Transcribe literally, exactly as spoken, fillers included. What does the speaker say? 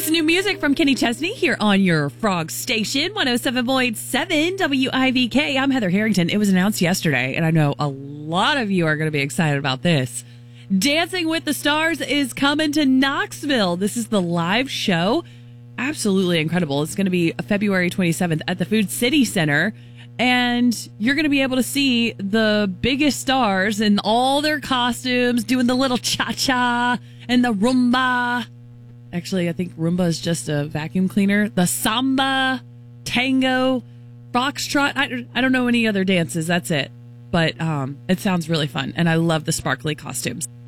Some new music from Kenny Chesney here on your Frog Station, one oh seven point seven W I V K. I'm Heather Harrington. It was announced yesterday, and I know a lot of you are going to be excited about this. Dancing with the Stars is coming to Knoxville. This is the live show. Absolutely incredible. It's going to be February twenty-seventh at the Food City Center, and you're going to be able to see the biggest stars in all their costumes doing the little cha-cha and the rumba. Actually, I think Roomba is just a vacuum cleaner. The samba, tango, foxtrot. I, I don't know any other dances. That's it. But um, it sounds really fun. And I love the sparkly costumes.